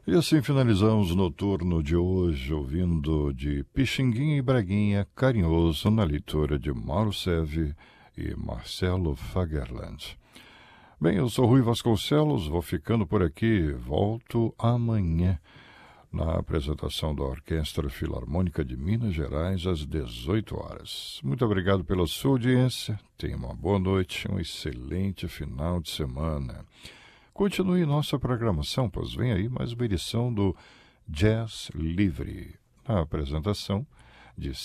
E assim finalizamos o noturno de hoje, ouvindo de Pixinguinha e Braguinha Carinhoso na leitura de Mauro Seve e Marcelo Fagerland. Bem, eu sou Rui Vasconcelos, vou ficando por aqui, volto amanhã na apresentação da Orquestra Filarmônica de Minas Gerais às 18 horas. Muito obrigado pela sua audiência, tenha uma boa noite, um excelente final de semana. Continue nossa programação, pois vem aí mais uma edição do Jazz Livre, na apresentação de